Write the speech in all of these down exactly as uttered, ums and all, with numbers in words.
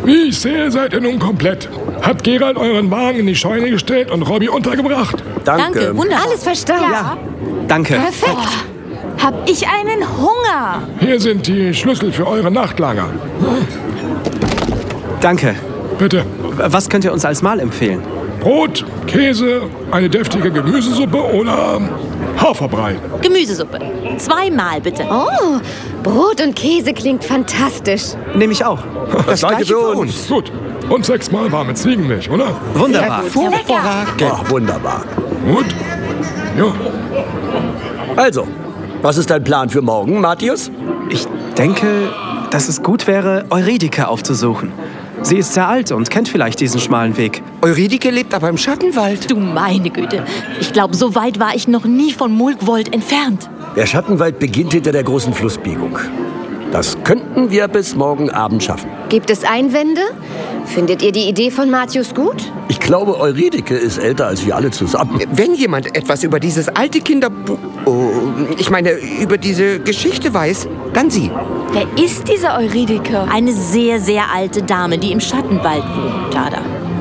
Wie ich sehe, seid ihr nun komplett. Hat Gerald euren Wagen in die Scheune gestellt und Robby untergebracht? Danke. Danke, wunderbar. Alles verstanden? Ja. Danke. Perfekt. Oh, hab ich einen Hunger. Hier sind die Schlüssel für eure Nachtlager. Danke. Bitte. Was könnt ihr uns als Mahl empfehlen? Brot, Käse, eine deftige Gemüsesuppe oder Haferbrei. Gemüsesuppe. Zweimal bitte. Oh, Brot und Käse klingt fantastisch. Nehme ich auch. Das gleiche für uns. Gut. Und sechsmal warme Ziegenmilch, oder? Wunderbar. Oh, wunderbar. Gut. Ja. Also, was ist dein Plan für morgen, Matthias? Ich denke, dass es gut wäre, Eurydike aufzusuchen. Sie ist sehr alt und kennt vielleicht diesen schmalen Weg. Eurydike lebt aber im Schattenwald. Du meine Güte. Ich glaube, so weit war ich noch nie von Mulkwold entfernt. Der Schattenwald beginnt hinter der großen Flussbiegung. Das könnten wir bis morgen Abend schaffen. Gibt es Einwände? Findet ihr die Idee von Matthias gut? Ich glaube, Eurydike ist älter als wir alle zusammen. Wenn jemand etwas über dieses alte Kinderbuch, oh, ich meine, über diese Geschichte weiß, dann sie. Wer ist diese Eurydike? Eine sehr, sehr alte Dame, die im Schattenwald wohnt, Tada.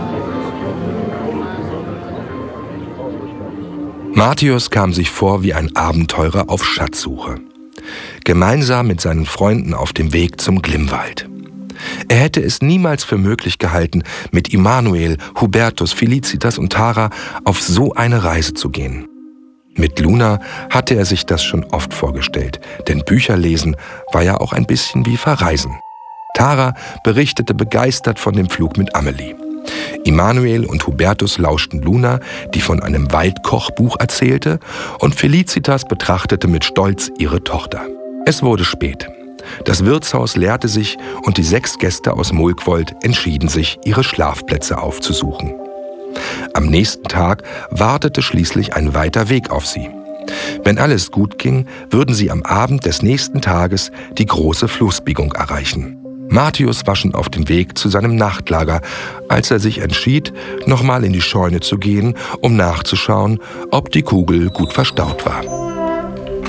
Matthias kam sich vor wie ein Abenteurer auf Schatzsuche. Gemeinsam mit seinen Freunden auf dem Weg zum Glimmwald. Er hätte es niemals für möglich gehalten, mit Immanuel, Hubertus, Felicitas und Tara auf so eine Reise zu gehen. Mit Luna hatte er sich das schon oft vorgestellt, denn Bücherlesen war ja auch ein bisschen wie Verreisen. Tara berichtete begeistert von dem Flug mit Amelie. Immanuel und Hubertus lauschten Luna, die von einem Waldkochbuch erzählte, und Felicitas betrachtete mit Stolz ihre Tochter. Es wurde spät. Das Wirtshaus leerte sich und die sechs Gäste aus Mulkwold entschieden sich, ihre Schlafplätze aufzusuchen. Am nächsten Tag wartete schließlich ein weiter Weg auf sie. Wenn alles gut ging, würden sie am Abend des nächsten Tages die große Flussbiegung erreichen. Matthias war schon auf dem Weg zu seinem Nachtlager, als er sich entschied, nochmal in die Scheune zu gehen, um nachzuschauen, ob die Kugel gut verstaut war.